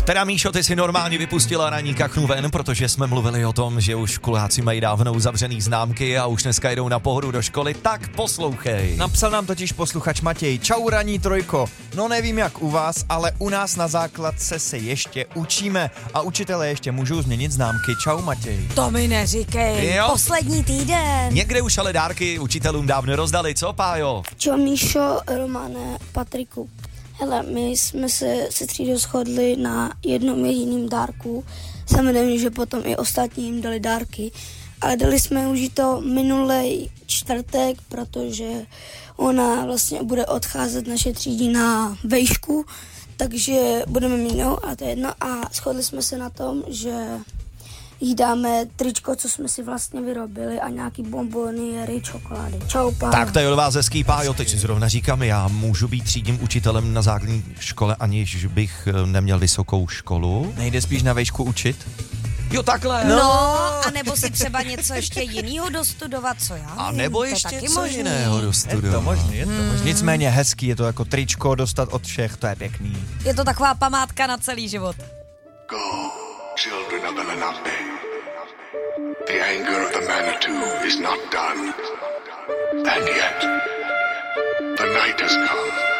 Teda Míšo, ty si normálně vypustila ranní kachnu ven, protože jsme mluvili o tom, že už školáci mají dávno uzavřený známky a už dneska jdou na pohodu do školy, tak poslouchej. Napsal nám totiž posluchač Matěj. Čau ranní trojko. No nevím jak u vás, ale u nás na základce se ještě učíme a učitelé ještě můžou změnit známky. Čau Matěj. To mi neříkej, Jo. poslední týden. Někde už ale dárky učitelům dávno rozdali, co Pájo? Čau Míšo, Romane, Patriku. Hele, my jsme se třídou shodli na jednom jediném dárku. Samozřejmě, že potom i ostatní jim dali dárky. Ale dali jsme už to minulý čtvrtek, protože ona vlastně bude odcházet naše třídy na vejšku, takže budeme mít a to je jedno. A shodli jsme se na tom, že jí dáme tričko, co jsme si vlastně vyrobili a nějaký bonboniéry, čokolády. Čau, Pájo. Tak to je od vás hezký, Pájo, teď si zrovna říkám, já můžu být třídním učitelem na základní škole, aniž bych neměl vysokou školu? Nejde spíš na vejšku učit? Jo, takhle. No, a nebo si třeba něco ještě jiného dostudovat, co já? A nevím, nebo to je ještě taky co možný. jiného dostudovat. je to možný. Nicméně hezký, je to jako tričko dostat od všech, to je pěkný. Je to taková památka na celý život. Go, children of the Lenape. The anger of the Manitou is not done. And yet, the night has come.